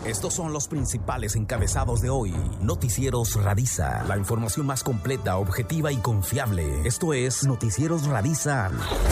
Estos son los principales encabezados de hoy. Noticieros Radisa, la información más completa, objetiva y confiable. Esto es Noticieros Radisa.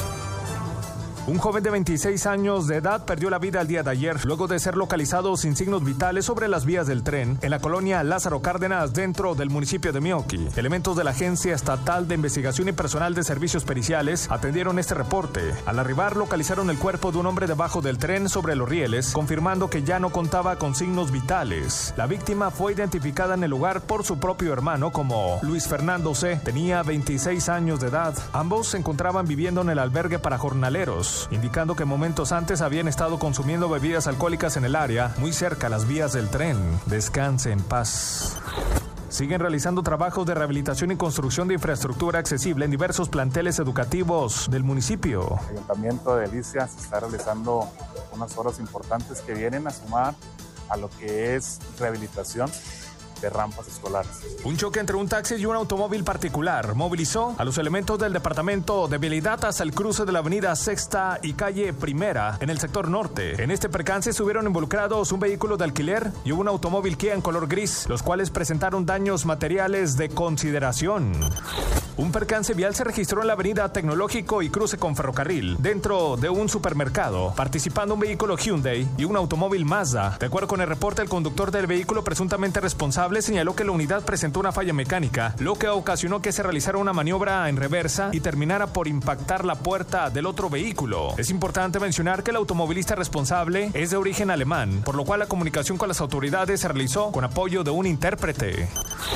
Un joven de 26 años de edad perdió la vida el día de ayer, luego de ser localizado sin signos vitales sobre las vías del tren en la colonia Lázaro Cárdenas, dentro del municipio de Meoqui. Elementos de la Agencia Estatal de Investigación y personal de servicios periciales atendieron este reporte. Al arribar, localizaron el cuerpo de un hombre debajo del tren sobre los rieles, confirmando que ya no contaba con signos vitales. La víctima fue identificada en el lugar por su propio hermano como Luis Fernando C. Tenía 26 años de edad. Ambos se encontraban viviendo en el albergue para jornaleros, indicando que momentos antes habían estado consumiendo bebidas alcohólicas en el área, muy cerca a las vías del tren. Descanse en paz. Siguen realizando trabajos de rehabilitación y construcción de infraestructura accesible en diversos planteles educativos del municipio. El Ayuntamiento de Delicias está realizando unas obras importantes que vienen a sumar a lo que es rehabilitación de rampas escolares. Un choque entre un taxi y un automóvil particular movilizó a los elementos del Departamento de Vialidad hasta el cruce de la avenida Sexta y calle Primera en el sector norte. En este percance estuvieron involucrados un vehículo de alquiler y un automóvil Kia en color gris, los cuales presentaron daños materiales de consideración. Un percance vial se registró en la avenida Tecnológico y cruce con ferrocarril, dentro de un supermercado, participando un vehículo Hyundai y un automóvil Mazda. De acuerdo con el reporte, el conductor del vehículo presuntamente responsable señaló que la unidad presentó una falla mecánica, lo que ocasionó que se realizara una maniobra en reversa y terminara por impactar la puerta del otro vehículo. Es importante mencionar que el automovilista responsable es de origen alemán, por lo cual la comunicación con las autoridades se realizó con apoyo de un intérprete.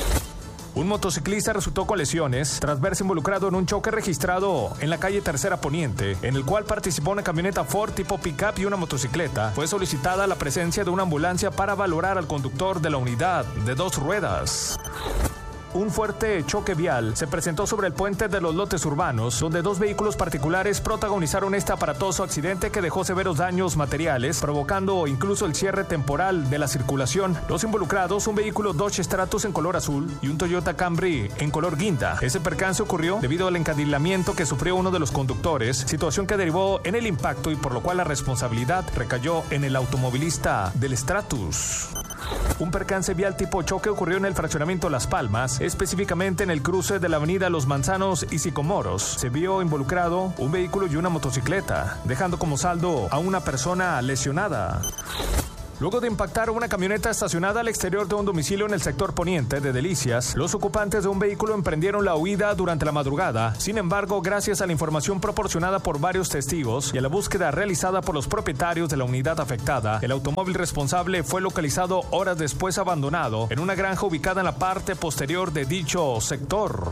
Un motociclista resultó con lesiones tras verse involucrado en un choque registrado en la calle Tercera Poniente, en el cual participó una camioneta Ford tipo pick-up y una motocicleta. Fue solicitada la presencia de una ambulancia para valorar al conductor de la unidad de 2 ruedas. Un fuerte choque vial se presentó sobre el puente de los lotes urbanos, donde 2 vehículos particulares protagonizaron este aparatoso accidente que dejó severos daños materiales, provocando incluso el cierre temporal de la circulación. Los involucrados, un vehículo Dodge Stratus en color azul y un Toyota Camry en color guinda. Ese percance ocurrió debido al encandilamiento que sufrió uno de los conductores, situación que derivó en el impacto y por lo cual la responsabilidad recayó en el automovilista del Stratus. Un percance vial tipo choque ocurrió en el fraccionamiento Las Palmas, específicamente en el cruce de la avenida Los Manzanos y Sicomoros. Se vio involucrado un vehículo y una motocicleta, dejando como saldo a una persona lesionada. Luego de impactar una camioneta estacionada al exterior de un domicilio en el sector poniente de Delicias, los ocupantes de un vehículo emprendieron la huida durante la madrugada. Sin embargo, gracias a la información proporcionada por varios testigos y a la búsqueda realizada por los propietarios de la unidad afectada, el automóvil responsable fue localizado horas después abandonado en una granja ubicada en la parte posterior de dicho sector.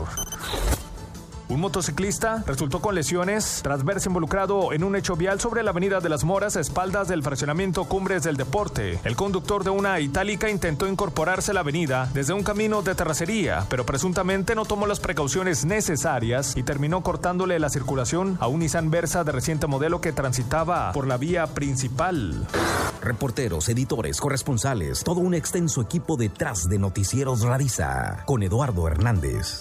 Un motociclista resultó con lesiones tras verse involucrado en un hecho vial sobre la avenida de las Moras a espaldas del fraccionamiento Cumbres del Deporte. El conductor de una itálica intentó incorporarse a la avenida desde un camino de terracería, pero presuntamente no tomó las precauciones necesarias y terminó cortándole la circulación a un Nissan Versa de reciente modelo que transitaba por la vía principal. Reporteros, editores, corresponsales, todo un extenso equipo detrás de Noticieros Radisa, con Eduardo Hernández.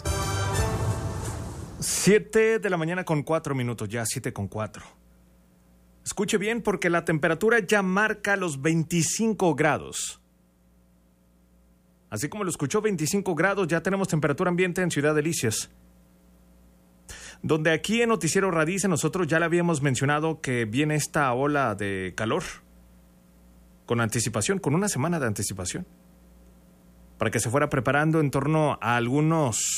7 de la mañana con 4 minutos, ya 7:04. Escuche bien porque la temperatura ya marca los 25 grados. Así como lo escuchó, 25 grados, ya tenemos temperatura ambiente en Ciudad Delicias. Donde aquí en Noticiero Radice nosotros ya le habíamos mencionado que viene esta ola de calor con anticipación, con una semana de anticipación, para que se fuera preparando en torno a algunos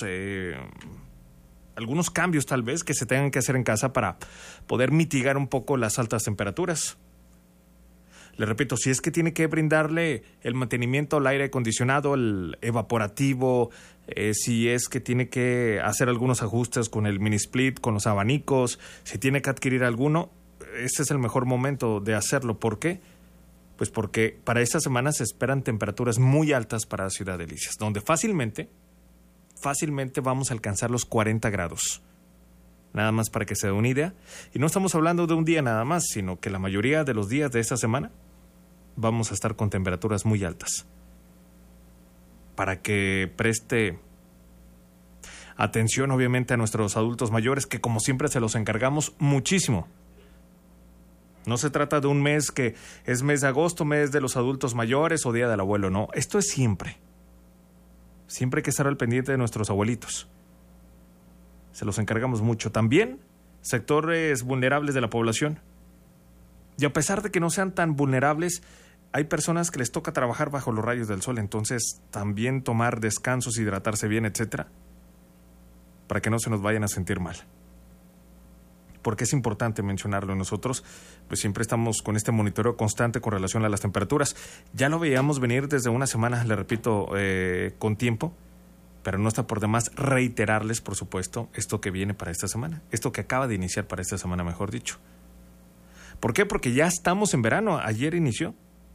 cambios tal vez que se tengan que hacer en casa para poder mitigar un poco las altas temperaturas. Le repito, si es que tiene que brindarle el mantenimiento al aire acondicionado, el evaporativo, si es que tiene que hacer algunos ajustes con el mini split, con los abanicos, si tiene que adquirir alguno, este es el mejor momento de hacerlo. ¿Por qué? Pues porque para esta semana se esperan temperaturas muy altas para Ciudad Delicias, donde fácilmente vamos a alcanzar los 40 grados. Nada más para que se dé una idea. Y no estamos hablando de un día nada más, sino que la mayoría de los días de esta semana vamos a estar con temperaturas muy altas. Para que preste atención, obviamente, a nuestros adultos mayores, que como siempre se los encargamos muchísimo. No se trata de un mes que es mes de agosto, mes de los adultos mayores o día del abuelo, no. Esto es siempre. Siempre hay que estar al pendiente de nuestros abuelitos. Se los encargamos mucho. También sectores vulnerables de la población. Y a pesar de que no sean tan vulnerables, hay personas que les toca trabajar bajo los rayos del sol. Entonces, también tomar descansos, hidratarse bien, etcétera, para que no se nos vayan a sentir mal. Porque es importante mencionarlo. Nosotros pues siempre estamos con este monitoreo constante con relación a las temperaturas. Ya lo veíamos venir desde una semana, le repito, con tiempo, pero no está por demás reiterarles, por supuesto, esto que viene para esta semana, esto que acaba de iniciar para esta semana, mejor dicho. ¿Por qué? Porque ya estamos en verano. Ayer inició,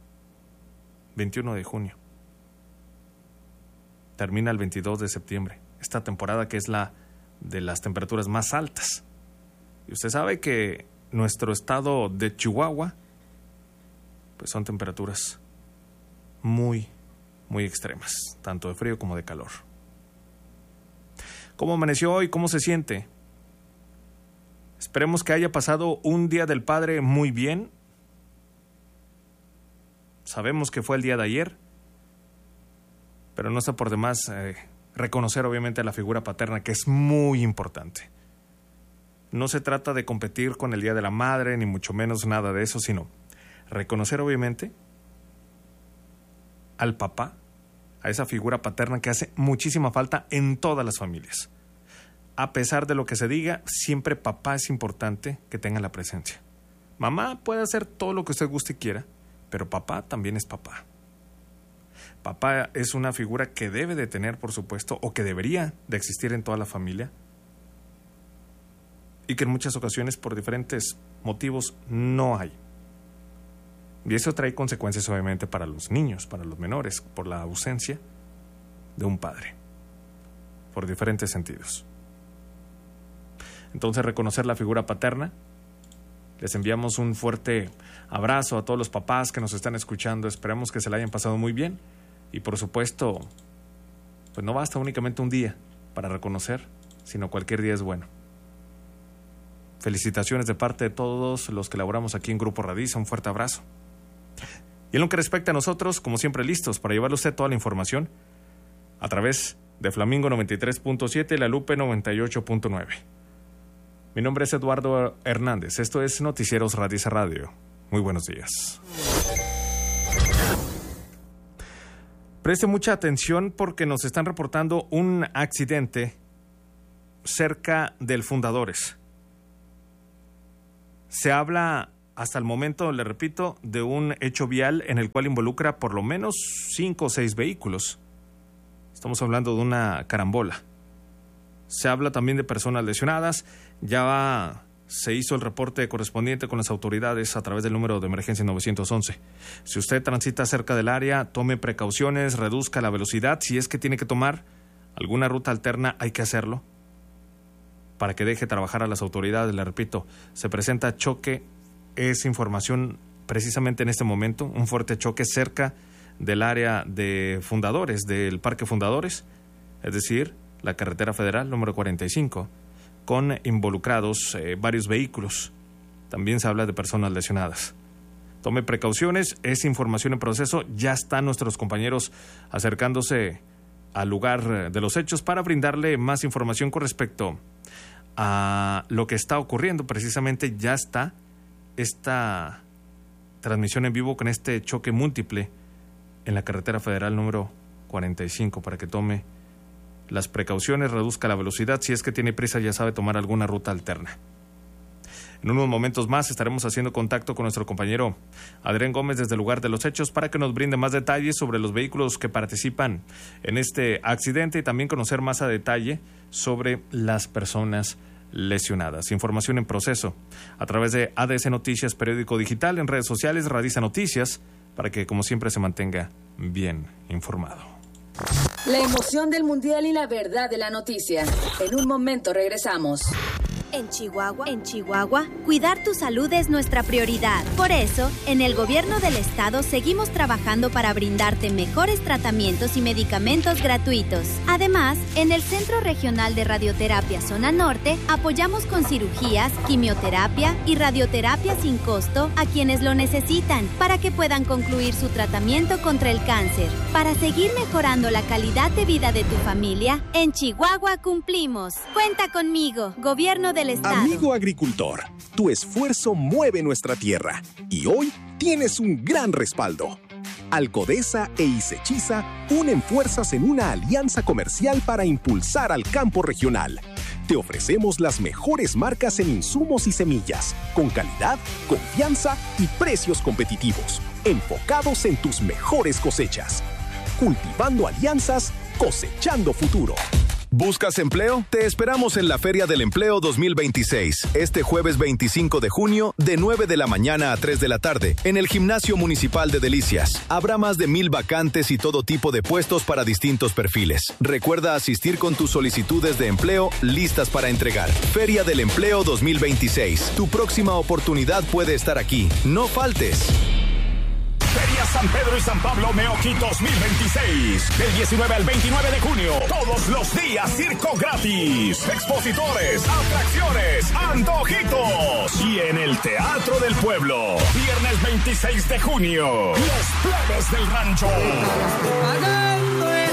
21 de junio. Termina el 22 de septiembre. Esta temporada que es la de las temperaturas más altas. Y usted sabe que nuestro estado de Chihuahua, pues son temperaturas muy, muy extremas, tanto de frío como de calor. ¿Cómo amaneció hoy? ¿Cómo se siente? Esperemos que haya pasado un Día del Padre muy bien. Sabemos que fue el día de ayer, pero no está por demás reconocer obviamente a la figura paterna, que es muy importante. No se trata de competir con el Día de la Madre, ni mucho menos nada de eso, sino reconocer obviamente al papá, a esa figura paterna que hace muchísima falta en todas las familias. A pesar de lo que se diga, siempre papá es importante que tenga la presencia. Mamá puede hacer todo lo que usted guste y quiera, pero papá también es papá. Papá es una figura que debe de tener, por supuesto, o que debería de existir en toda la familia, y que en muchas ocasiones por diferentes motivos no hay. Y eso trae consecuencias obviamente para los niños, para los menores, por la ausencia de un padre, por diferentes sentidos. Entonces, reconocer la figura paterna. Les enviamos un fuerte abrazo a todos los papás que nos están escuchando. Esperamos que se la hayan pasado muy bien. Y por supuesto, pues no basta únicamente un día para reconocer, sino cualquier día es bueno. Felicitaciones de parte de todos los que laboramos aquí en Grupo Radiza. Un fuerte abrazo. Y en lo que respecta a nosotros, como siempre, listos para llevarle a usted toda la información a través de Flamingo 93.7 y La Lupe 98.9. Mi nombre es Eduardo Hernández. Esto es Noticieros Radiza Radio. Muy buenos días. Preste mucha atención porque nos están reportando un accidente cerca del Fundadores. Se habla hasta el momento, le repito, de un hecho vial en el cual involucra por lo menos 5 o 6 vehículos. Estamos hablando de una carambola. Se habla también de personas lesionadas. Ya se hizo el reporte correspondiente con las autoridades a través del número de emergencia 911. Si usted transita cerca del área, tome precauciones, reduzca la velocidad. Si es que tiene que tomar alguna ruta alterna, hay que hacerlo para que deje trabajar a las autoridades. Le repito, se presenta choque, es información precisamente en este momento, un fuerte choque cerca del área de Fundadores, del Parque Fundadores, es decir, la carretera federal número 45, con involucrados varios vehículos. También se habla de personas lesionadas. Tome precauciones, es información en proceso, ya están nuestros compañeros acercándose al lugar de los hechos para brindarle más información con respecto a lo que está ocurriendo. Precisamente ya está esta transmisión en vivo con este choque múltiple en la carretera federal número 45 para que tome las precauciones, reduzca la velocidad. Si es que tiene prisa, ya sabe tomar alguna ruta alterna. En unos momentos más estaremos haciendo contacto con nuestro compañero Adrián Gómez desde el lugar de los hechos para que nos brinde más detalles sobre los vehículos que participan en este accidente y también conocer más a detalle sobre las personas lesionadas. Información en proceso a través de ADS Noticias, periódico digital, en redes sociales, Radiza Noticias, para que como siempre se mantenga bien informado. La emoción del Mundial y la verdad de la noticia. En un momento regresamos. En Chihuahua, cuidar tu salud es nuestra prioridad. Por eso, en el gobierno del estado seguimos trabajando para brindarte mejores tratamientos y medicamentos gratuitos. Además, en el Centro Regional de Radioterapia Zona Norte, apoyamos con cirugías, quimioterapia y radioterapia sin costo a quienes lo necesitan para que puedan concluir su tratamiento contra el cáncer. Para seguir mejorando la calidad de vida de tu familia, en Chihuahua cumplimos. Cuenta conmigo, Gobierno del Estado. Amigo agricultor, tu esfuerzo mueve nuestra tierra y hoy tienes un gran respaldo. Alcodesa e Isechiza unen fuerzas en una alianza comercial para impulsar al campo regional. Te ofrecemos las mejores marcas en insumos y semillas, con calidad, confianza y precios competitivos, enfocados en tus mejores cosechas. Cultivando alianzas, cosechando futuro. ¿Buscas empleo? Te esperamos en la Feria del Empleo 2026, este jueves 25 de junio, de 9 de la mañana a 3 de la tarde, en el Gimnasio Municipal de Delicias. Habrá más de 1,000 vacantes y todo tipo de puestos para distintos perfiles. Recuerda asistir con tus solicitudes de empleo listas para entregar. Feria del Empleo 2026. Tu próxima oportunidad puede estar aquí. No faltes. Feria San Pedro y San Pablo Meoqui 2026. Del 19 al 29 de junio. Todos los días circo gratis. Expositores, atracciones, antojitos. Y en el Teatro del Pueblo. Viernes 26 de junio. Los plebes del rancho.